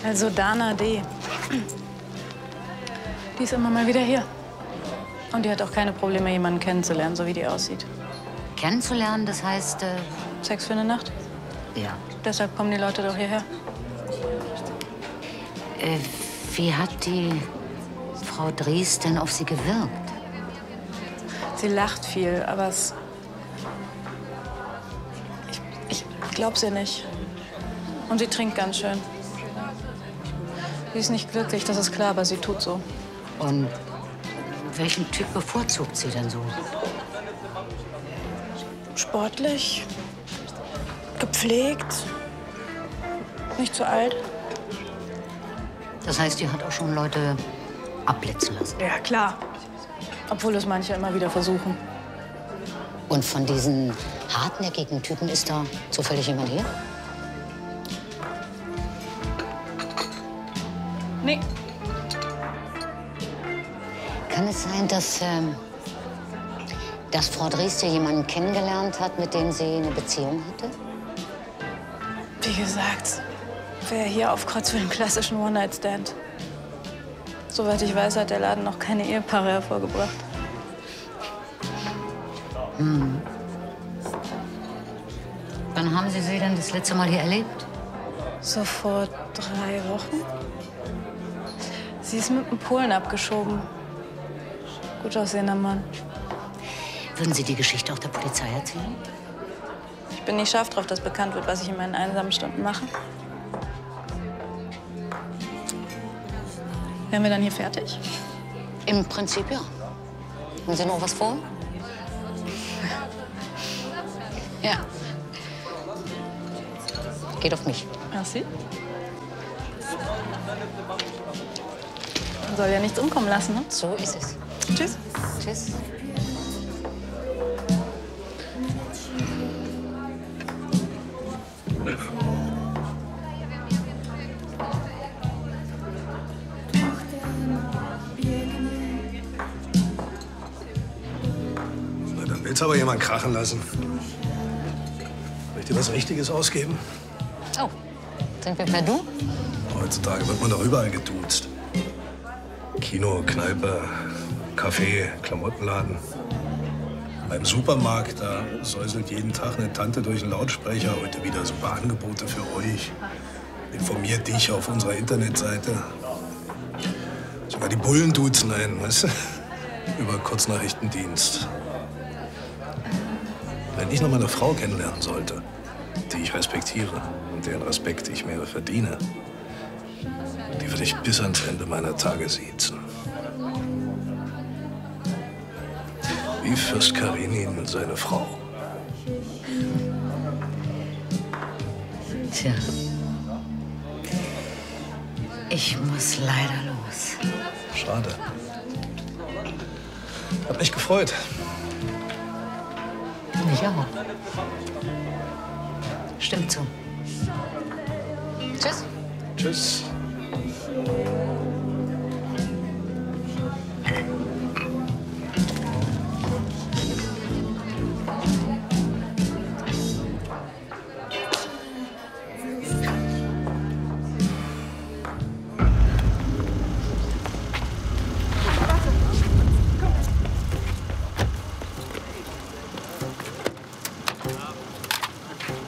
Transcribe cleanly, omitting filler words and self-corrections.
Also Dana D. Die ist immer mal wieder hier. Und die hat auch keine Probleme, jemanden kennenzulernen, so wie die aussieht. Kennenzulernen, das heißt, Sex für eine Nacht? ja. Deshalb kommen die Leute doch hierher. Wie hat die Frau Dries denn auf Sie gewirkt? Sie lacht viel, aber Ich glaub's ihr nicht. Und sie trinkt ganz schön. Sie ist nicht glücklich, das ist klar, aber sie tut so. Und welchen Typ bevorzugt sie denn so? Sportlich, gepflegt, nicht zu alt. Das heißt, die hat auch schon Leute abblitzen lassen. Ja, klar. Obwohl es manche immer wieder versuchen. Und von diesen hartnäckigen Typen ist da zufällig jemand hier? Nee. Kann es sein, dass Frau Dries hier jemanden kennengelernt hat, mit dem sie eine Beziehung hatte? Wie gesagt, wer hier aufkreuzt für den klassischen One-Night-Stand. Soweit ich weiß, hat der Laden noch keine Ehepaare hervorgebracht. Wann haben Sie sie denn das letzte Mal hier erlebt? So vor 3 Wochen. Sie ist mit dem Polen abgeschoben. Gut aussehender Mann. Würden Sie die Geschichte auch der Polizei erzählen? Ich bin nicht scharf drauf, dass bekannt wird, was ich in meinen einsamen Stunden mache. Wären wir dann hier fertig? Im Prinzip ja. Haben Sie noch was vor? Ja. Geht auf mich. Merci. Man soll ja nichts umkommen lassen, ne? So ist es. Tschüss. Tschüss. Na, dann willst aber jemand krachen lassen. Soll ich dir was Richtiges ausgeben? Oh, sind wir per Du? Heutzutage wird man doch überall geduzt. Kino, Kneipe, Café, Klamottenladen. Beim Supermarkt, da säuselt jeden Tag eine Tante durch den Lautsprecher. Heute wieder super Angebote für euch. Informiert dich auf unserer Internetseite. Sogar die Bullen duzen einen, weißt du? Über Kurznachrichtendienst. Wenn ich noch mal eine Frau kennenlernen sollte, die ich respektiere und deren Respekt ich mir verdiene, die würde ich bis ans Ende meiner Tage siezen. Wie Fürst Karenin seine Frau. Tja. Ich muss leider los. Schade. Hat mich gefreut. Mich auch. Stimmt so. Tschüss. Tschüss.